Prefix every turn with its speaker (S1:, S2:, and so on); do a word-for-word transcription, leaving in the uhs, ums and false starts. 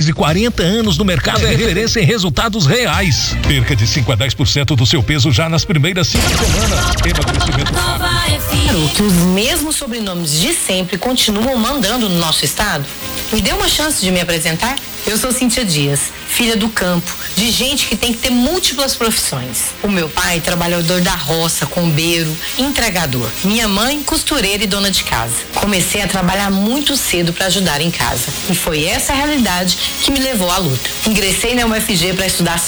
S1: mais de quarenta anos no mercado é referência em resultados reais. Perca de cinco a dez por cento do seu peso já nas primeiras cinco semanas. Emagrecimento
S2: Claro que os mesmos sobrenomes de sempre continuam mandando no nosso estado. Me dê uma chance de me apresentar? Eu sou Cíntia Dias, filha do campo, de gente que tem que ter múltiplas profissões. O meu pai, trabalhador da roça, combeiro, entregador. Minha mãe, costureira e dona de casa. Comecei a trabalhar muito cedo para ajudar em casa. E foi essa a realidade que me levou à luta. Ingressei na U F G para estudar